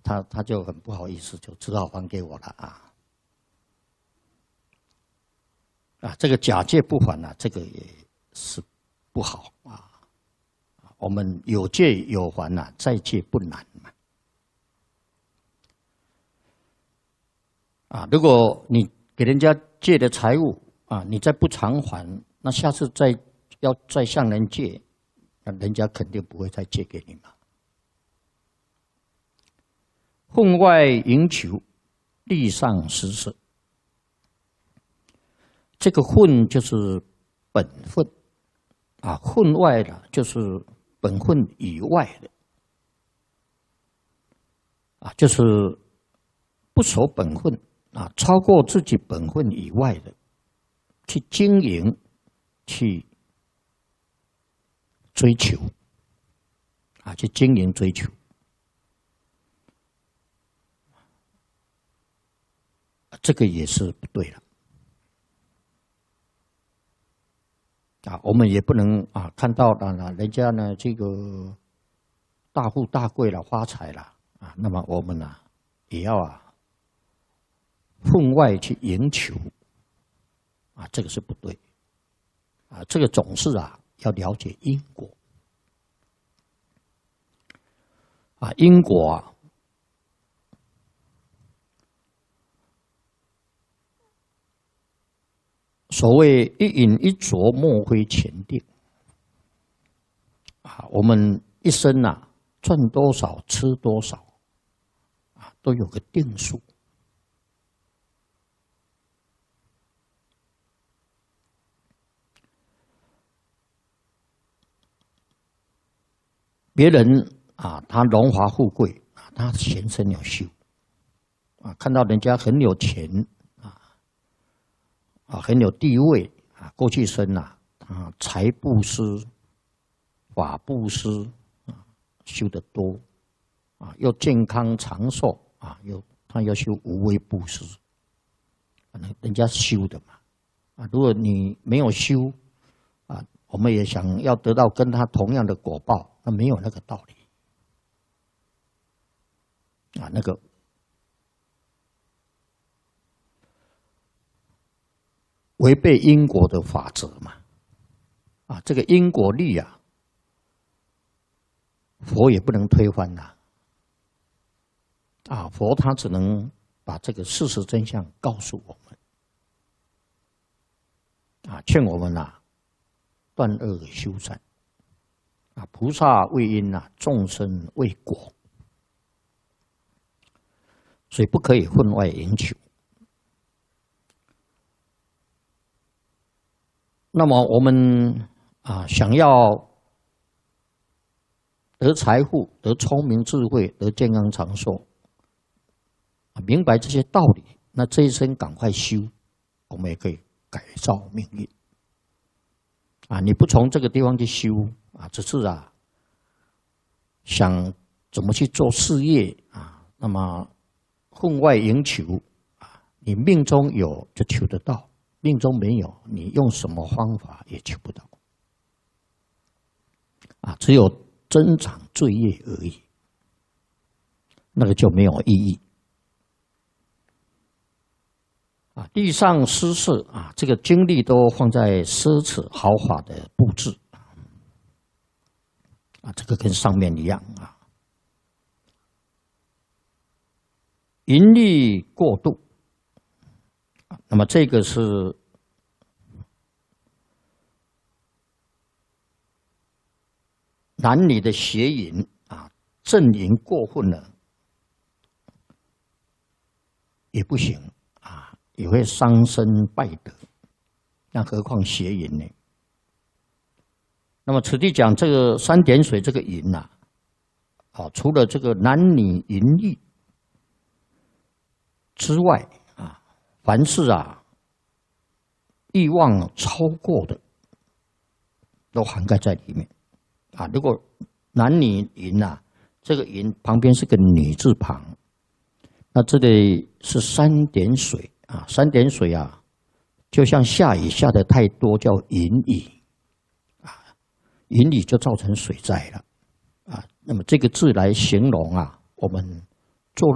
他就很不好意思，就只好还给我了这个假借不还这个也是不好我们有借有还再借不难嘛。如果你给人家借的财物你再不偿还，那下次要再向人借，那人家肯定不会再借给你嘛。分外营求，利上施舍。这个分就是本分分外的就是本分以外的就是不守本分超过自己本分以外的去经营、去追求去经营追求这个也是不对了我们也不能看到人家呢这个大富大贵了、发财了那么我们也要分外去营求这个是不对这个总是要了解因果因果所谓一饮一啄，莫非前定我们一生赚多少吃多少都有个定数别人他荣华富贵他先生有修看到人家很有钱很有地位过去生财布施、法布施修得多又健康长寿他要修无畏布施人家修的嘛如果你没有修我们也想要得到跟他同样的果报，那没有那个道理那个违背因果的法则嘛这个因果律佛也不能推翻佛他只能把这个事实真相告诉我们劝我们断恶修善菩萨为因众生为果，所以不可以分外营求。那么我们想要得财富、得聪明智慧、得健康长寿，明白这些道理，那这一生赶快修，我们也可以改造命运。你不从这个地方去修只是想怎么去做事业那么分外营求你命中有就求得到，命中没有，你用什么方法也求不到只有增长罪业而已，那个就没有意义地上施舍这个精力都放在奢侈豪华的布置这个跟上面一样淫欲过度那么这个是男女的邪淫正淫过分了也不行也会伤身败德，那何况邪淫呢？那么此地讲这个三点水这个淫除了这个男女淫欲之外凡是欲望超过的都涵盖在里面如果男女淫这个淫旁边是个女字旁，那这里是三点水三点水就像下雨下得太多叫淫雨淫雨就造成水灾了那么这个字来形容我们